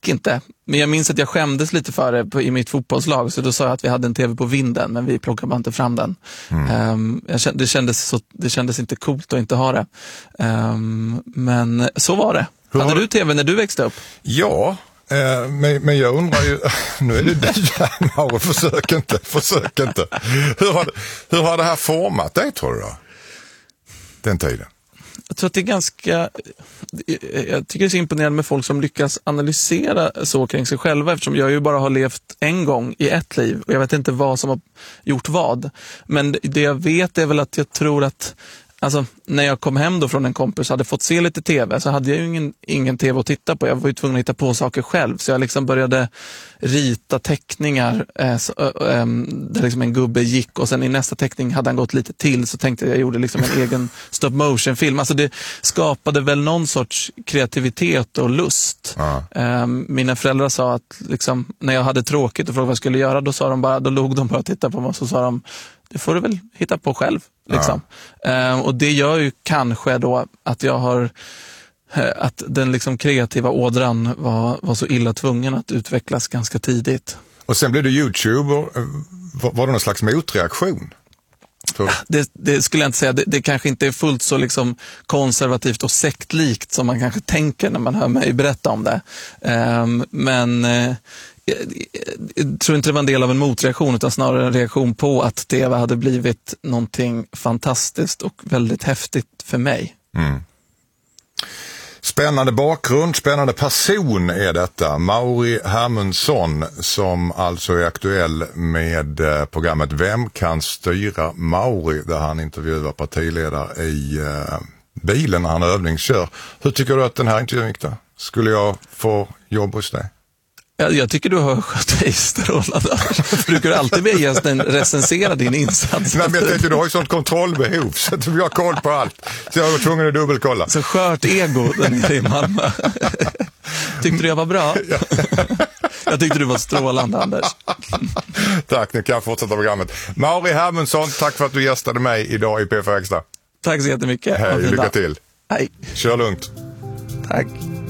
gick inte. Men jag minns att jag skämdes lite för det i mitt fotbollslag. Så då sa jag att vi hade en tv på vinden, men vi plockade bara inte fram den. Det kändes inte coolt att inte ha det. Men så var det. Hade du tv när du växte upp? Ja, men jag undrar ju, nu är det där, Mauro, försök inte. Hur har det här format dig, tror du då? Den tiden? Jag tror att det är ganska... Jag tycker det är så imponerande med folk som lyckas analysera så kring sig själva, eftersom jag ju bara har levt en gång i ett liv och jag vet inte vad som har gjort vad. Men det jag vet är väl att jag tror att alltså, när jag kom hem då från en kompis och hade fått se lite tv, så hade jag ju ingen tv att titta på. Jag var ju tvungen att hitta på saker själv. Så jag liksom började rita teckningar där liksom en gubbe gick, och sen i nästa teckning hade han gått lite till, så tänkte jag gjorde liksom en egen stop motion film. Alltså det skapade väl någon sorts kreativitet och lust. Mina föräldrar sa att liksom, när jag hade tråkigt och frågade vad jag skulle göra, då log de bara och tittade på mig och så sa de, det får du väl hitta på själv. Liksom. Och det gör ju kanske då att jag har att den liksom kreativa ådran var så illa tvungen att utvecklas ganska tidigt. Och sen blev du YouTuber. Var det någon slags motreaktion? Det skulle jag inte säga. Det kanske inte är fullt så liksom konservativt och sektlikt som man kanske tänker när man hör mig berätta om det. Men jag tror inte det var en del av en motreaktion, utan snarare en reaktion på att tv hade blivit någonting fantastiskt och väldigt häftigt för mig. Spännande bakgrund, spännande person är detta. Mauri Hermundsson, som alltså är aktuell med programmet Vem kan styra Mauri, där han intervjuar partiledare i bilen när han övningskör. Hur tycker du att den här intervjun gick då? Skulle jag få jobb hos dig? Jag tycker du har skött dig strålande. Brukar du alltid be gästen recensera din insats? Nej, men jag tänkte, du har ju sånt kontrollbehov så att vi har koll på allt. Så jag var tvungen att dubbelkolla. Så skört ego där nere i Malmö. Tyckte du jag var bra? Ja. Jag tyckte du var strålande, Anders. Tack, nu kan jag fortsätta programmet. Mauri Hermundsson, tack för att du gästade mig idag i P4 Extra. Tack så jättemycket. Hej, lycka till. Hej. Kör lugnt. Tack.